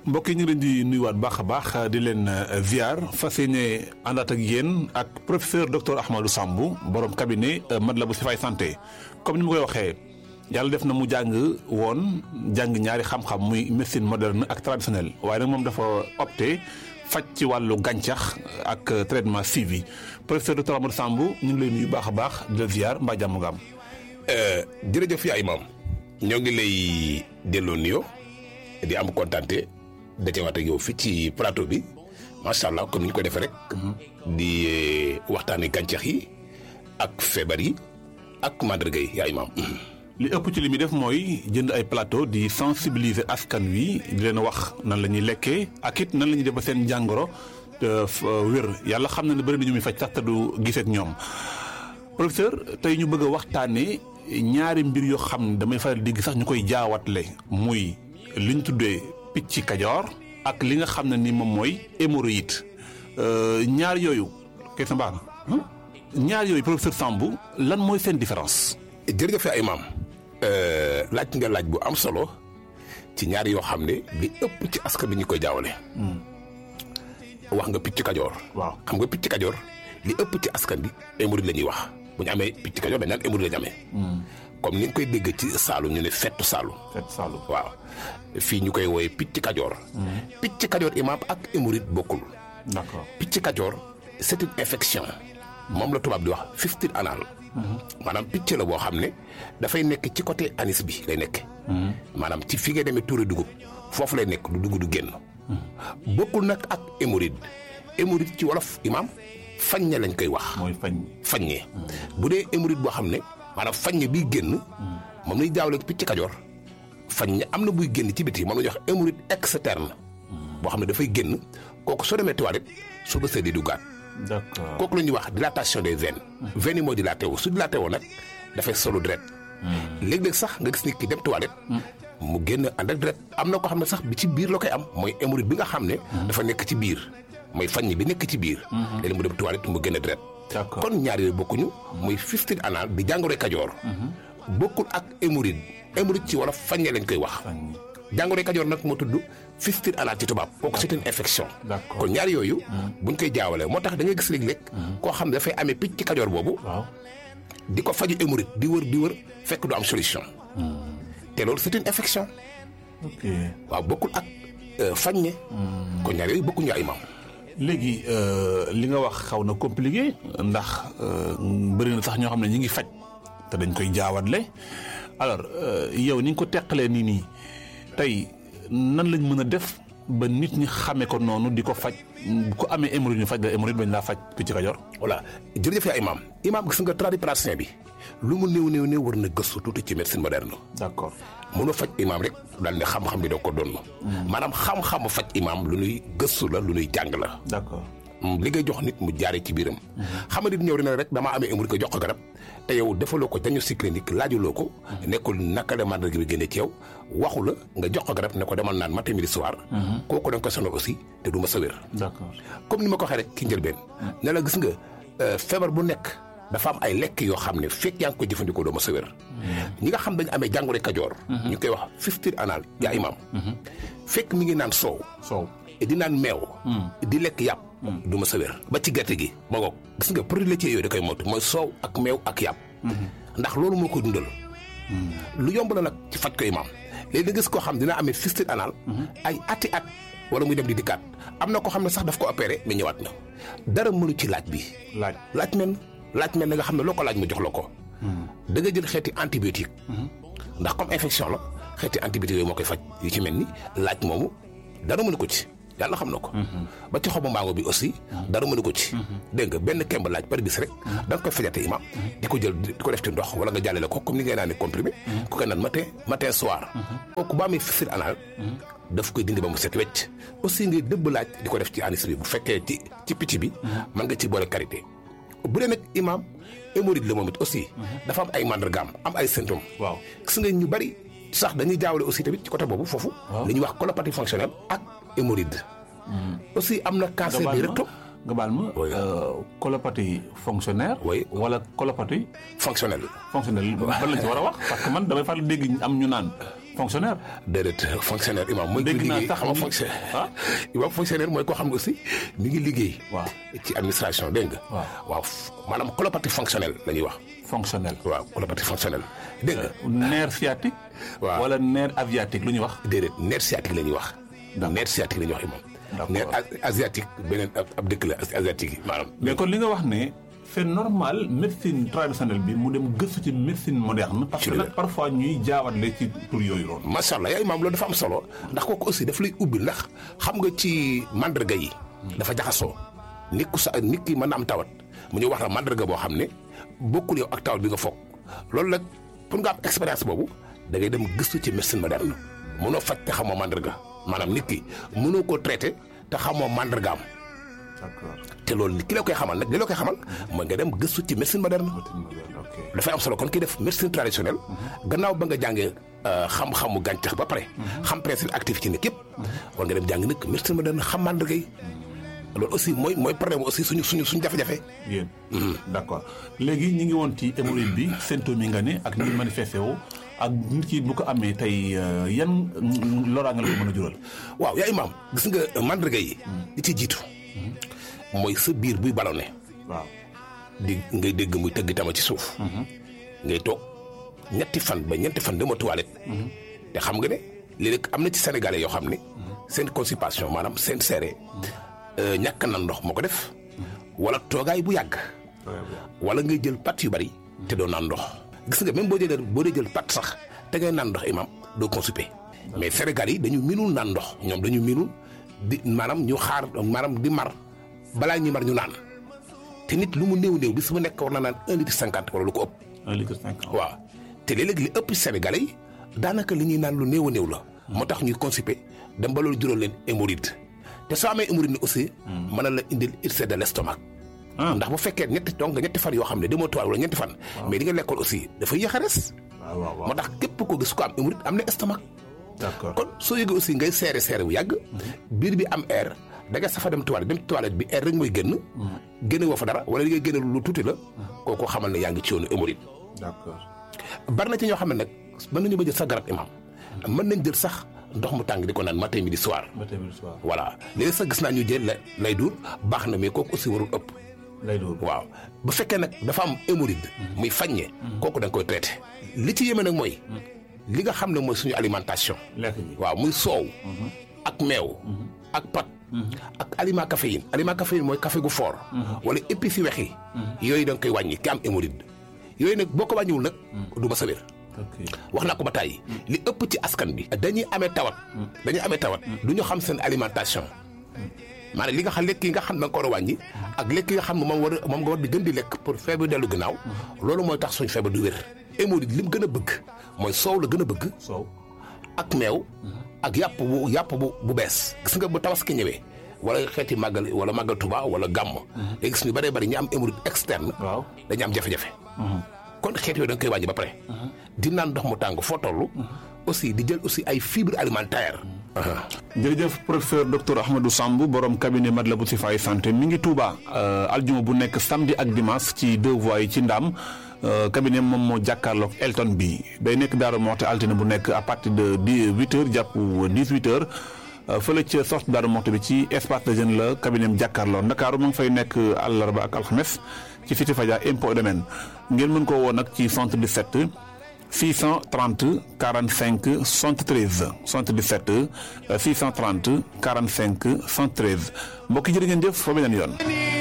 mbokk yi ñu ngi leen di nuyuwaat baax a baax di leen ziar fas yéene àndaat ak yéen ak professeur docteur Ahmadou Sambou borom cabinet Matlaboul Chifaay santé comme ni ma koy waxee yàlla def na mu jàng ñaari xam-xam muy médecine moderne ak traditionnelle waaye nag moom dafa opté faj ci wàllu gàncax ak traitement suivi professeur docteur Ahmadou Sambou ñu ngi lay nuyu baax a baax di la ziar mbaa jàmm nga am. jërëjëf yaa imam ñoo ngi lay delloo nuyoo di am kontante dajewaat ak yow fii ci plateau bi macha allah comme ni ñu ko defee rek. di waxtaanee gàncax yi ak feebar yi ak màndarga yi yaa imam. li ëpp ci li muy def mooy jënd ay plateau di sensibiliser askan wi di leen wax nan la ñuy lekkee ak it nan la ñuy def ba seen jàngoro wér yàlla xam na ne bëri na ñu muy faj sax te du gisee ak ñoom professeur tey ñu bëgg a waxtaanee ñaari mbir yoo xam ne damay faral di gis sax ñu koy jaawatle muy li ñu tuddee picc kajoor ak li nga xam ne ni moom mooy hémorroïde ñaar yooyu kay sa mbaax na ñaar yooyu professeur Sambou lan mooy seen différence. jërëjëf ay maam laaj nga laaj bu am solo ci ñaar yoo xam ne li ëpp ci askan bi ñu koy jaawale. wax nga picc kajoor. waaw xam nga picc kajoor li ëpp ci askan bi hémorroïde la ñuy wax bu ñu amee picc kajoor dañ naan hémorroïde la ñu amee. comme ni nga koy dégg ci Saalum ñu ne fettu Saalum. fettu Saalum waaw fii ñu koy wooye picc kajoor. picc kajoor imaam ak hémorroïde bokkul. d'accord picc kajoor c'est une infection moom la tubaab di wax fistule anal. maanaam picc la boo xam ne dafay nekk ci côté anis bi lay nekk. maanaam ci fi nga demee tuuri dugub foofu lay nekk du dugub du génn. bokkul nag ak hémorroïde hémorroïde ci wolof imaam faññe lañ koy wax. mooy faññe bu dee hémorroïde boo xam ne maanaam faññe biy génn. moom lañuy jaawale picc kajoor faññe am na buy génn ci biti moom la ñuy wax hémorroïde externe. boo xam ne dafay génn kooku soo demee toilette soo bësee di duggaat. d'accord kooku la ñuy wax dilatation des veines. veines yi moo dilaté wu su dilaté woo nag dafay solu deret. léeg-léeg sax nga gis nit ki dem toilette. mu génn ànd ak deret am na ko xam ne sax bi ci biir la koy am mooy hémorroïde bi nga xam ne. dafa nekk ci biir mooy faññe bi nekk ci biir. léeg-léeg mu dem toilette mu génn deret. d'accord kon ñaar yooyu bokkuñu. muy fistule anal di jàngoro kajoor. bokkul ak hémorroïde hémorroïde ci wolof faññe lañ koy wax. jàngoro kajoor nag moo tudd fistule anal ci tubaab kooku c'est une infection. d'accord kon ñaar yooyu. buñ koy jaawale moo tax da ngay gis léeg-léeg. koo xam ne dafay amee picc ci kajoor boobu. waaw di ko faju hémorroïde di wër fekk du am solution. te loolu c'est une infection. ok waaw bokkul ak faññe. kon ñaar yooyu bokkuñu ay maam. léegi li nga wax xaw na compliqué ndax bëri na sax ñoo xam ne ñi ngi faj te dañ koy jaawatle alors yow ni nga ko teqalee nii tey nan lañ mën a def ba nit ñi xamee ko noonu di ko faj bu ko amee hémorroïde ñu faj la hémorroïde bañ laa faj picc kajoor. voilà jërëjëf yaa imaam gis nga tradipraticien bi lu mu néew war na gëstu tuuti ci médecine moderne. d'accord mënoo faj imaam rek daal ne xam-xam bi doo ko doon. maanaam xam-xamu faj imaam lu nuy gëstu la lu nuy jàng la. d'accord li ngay jox nit mu jaaree ci biiram. xam nga nit ñëw dina rek damaa amee hémorroïde ko jox ko garab te yow defaloo ko diagnostic clinique laajuloo ko. nekkul naka la màndarga bi génne ci yow waxu la nga jox ko garab ne ko demal naan matin midi soir. kooku da nga ko sonal aussi te du ma sa wér. d'accord comme ni ma ko waxee rek ki njëlbeen. ne la gis nga feebar bu nekk dafa am ay lekk yoo xam ne fekk yaa ngi ko jëfandikoo doo ma sa wér. ñi nga xam dañu amee jàngoro kajoor. ñu koy wax fistule anal yaa imaam. fekk mi ngi naan soow. di naan meew. di lekk yàpp. du ma sa wér ba ci gerte gi ma ngoog gis nga produit laitier yooyu da koy moytu mooy soow ak meew ak yàpp. ndax loolu moo koy dundal. lu yomb la nag ci faj ko imaam léegi da gis koo xam dina amee fistule anal. ay ati at wala muy dem di dikkaat am na koo xam ne sax daf ko opéré mais ñëwaat na dara mënu ci laaj bi. laaj mel na nga xam ne loo ko laaj mu jox la ko. da nga jël xeeti antibiotique. ndax comme infection la xeeti antibiotique yooyu moo koy faj yu ci mel ni laaj moomu dara mënu ko ci. yàlla xam na ko. ba ci xobu mbaango bi aussi. dara mënu ko ci. dégg nga benn kemb laaj par bis rek. da nga koy fajate imaam. di ko jël di ko def ci ndox wala nga jàllale ko comme ni ngay naan comprimé. ku koy naan matin soir. kooku ba amee fistule anal. daf koy dindi ba mu set wecc. aussi ngay dëbb laaj di ko def ci anis bi bu fekkee ci picc bi. mën nga ci boole karité. bu dee nag imaam hémorroïde la moom it aussi. dafa am ay mandargaam am ay symptômes. waaw gis nga ñu bari sax dañuy jaawale aussi tamit ci côté boobu foofu. li ñuy wax colopathie fonctionnelle ak hémorroïde. aussi am na cancer du rectum. nga baal ma. Oui. colopathie fonctionnaire. Oui. wala colopathie fonctionnel. fonctionnelle ban lañ ci war a wax parce que man damay faral dégg am ñu naan fonctionnaire. déedéet fonctionnaire imam mooy. dégg naa liggéey sax xam nga fonctionnaire. imam fonctionnaire mooy koo xam ne aussi mi ngi liggéey. waaw ci administration dégg nga. waaw maanaam colopathie fonctionnelle la ñuy wax. fonctionnel. waaw colopathie fonctionnelle dégg nga. nerf sciatique. waaw wala nerf asiatique lu ñuy wax. déedéet nerf sciatique la ñuy wax. nerf sciatique la ñuy wax imam. D'accord. nerf asiatique beneen ab dëkk la asiatique yi maanaam. mais kon li nga wax ne c'est normal médecine traditionnelle bi mu dem gëstu ci médecine moderne. parce que nag parfois ñuy jaawatle ci tur yooyu noonu. macha allah yaa imaam loolu dafa am solo ndax kooku aussi daf lay ubbi ndax xam nga ci mandarga yi. dafa jaxasoo nit ki mën na am tawat mu ñu wax la mandarga boo xam ne bokkul yow ak tawat bi nga foog loolu nag pour nga am expérience boobu da ngay dem gëstu ci médecine moderne mënoo faj te xamoo mandarga maanaam nit ki mënoo koo traité te xamoo mandargaam. d'accord te loolu ki la koy xamal nag li la koy xamal mooy nga dem gëstu ci médecine moderne. ok dafay am solo kon kii def médecine traditionnelle gannaaw ba nga jàngee xam-xamu gàncax ba pare xam principe actif ci nit yëpp war nga dem jàng nag médecine moderne xam mandarga yi loolu aussi mooy problème aussi suñu jafe-jafe. yéen d'accord léegi ñi ngi woon ci hémorroïde bi symptômes yi nga ne ak ni manifesté woo ak nit ki bu ko amee tey yan loraange la ko mën a jural. waaw yaa imaam gis nga mandarga yi li ci jiitu mooy sa biir buy ballonné. waaw ngay dégg muy tëgg tama ci suuf. ngay toog ñetti fan ba ñeenti fan dama toilette. te xam nga ne léeg-léeg am na ci sénégalais yoo xam ne seen constipation maanaam seen seere ñàkk na ndox moo ko def wala toogaay bu yàgg wala ngay jël pat yu bari te doo naan ndox gis nga même boo dee jël pat sax te ngay naan ndox imam doo constipé mais Sénégal yi dañu minul naan ndox ñoom dañu minul di maanaam ñu xaar maanaam di mar balaa ñuy mar ñu naan te nit lu mu néew bis mu nekk war na naan 1,50 litre wala lu ko ëpp. 1,50 litre. waaw te léeg-léeg li ëpp Sénégalais yi daanaka li ñuy naan lu néew la. moo tax ñuy constipé dem ba loolu jural leen hémorroïde te soo amee hémorroïde ni aussi mën na la indil ulcère de l'estomac. ndax bu fekkee ñetti fan yoo xam ne demoo toile wala ñetti fan. mais li nga lekkoon aussi dafay yéex a res. waaw moo tax képp ko gis ko am hémorroïde am na estomac. d'accord kon soo yëgee aussi ngay seere bu yàgg. biir bi am air da nga safa dem toilette bi air rek mooy génn woo fa dara wala li ngay génn lu tuuti la. kooku xamal ne yaa ngi ci yoonu hémorroïde. d'accord bari na ci ñoo xam ne nag mën nañu ba jël sax garab imam mën nañ jël sax ndox mu tàng di ko naan matin midi soir. voilà léegi sax gis naa ñu jël lay duur baax na mais kooku aussi warul ëpp. lay duur waaw bu fekkee nag dafa am hémorroïde muy faññe kooku da nga koy traité. li ci yéeme nag mooy li nga xam ne mooy suñu alimentation. waaw muy soow. ak meew. ak pat. ak aliment caféine mooy café gu fort. wala épices yu weex yi. yooyu da nga koy wàññi ki am hémorroïde yooyu nag boo ko wàññiwul nag du ma sa wér. wax naa ko ba tàyyi li ëpp ci askan bi dañuy amee tawat du ñu xam seen alimentation maanaam li nga xam lekk yi nga xam da nga ko war a wàññi ak lekk yi nga xam ne moom nga war di gën di lekk pour feebar dellu gannaaw loolu mooy tax suñ feebar du wér. hémorroïde li mu gën a bëgg mooy soow la gën a bëgg. soow ak meew ak yàpp bu bees gis nga bu tabaski ñëwee wala xeeti màggal wala màggal Tuba wala gàmm. léegi gis ñu bëree bëri ñi am hémorroïde externe. waaw dañu am jafe-jafe. kon xeet yooyu da nga koy wàññi ba pare. di naan ndox mu tàng foo toll. aussi di jël aussi ay fibres alimentaires. jërëjëf professeur docteur Ahmadou Samb borom cabinet Matlaboul Chifaay santé mi ngi Touba aljuma bu nekk samedi ak dimanche ci 2 voies yi ci Ndam cabinet moom moo jàkkaarloog Elton bi day nekk Daaru Moxti altine bu nekk à partir de 8h jàpp 18h fële ca sortie Daaru Moxti bi ci espace de jeune la cabinet am jàkkaarloo Ndakaaru ma ngi fay nekk àllarba ak alxames ci Cité Fadia impôt domaine ngeen mën koo woo nag ci 77 630 45 73 77 630 45 73 mbokk yi jërë ngeen jëf fa beneen yoon.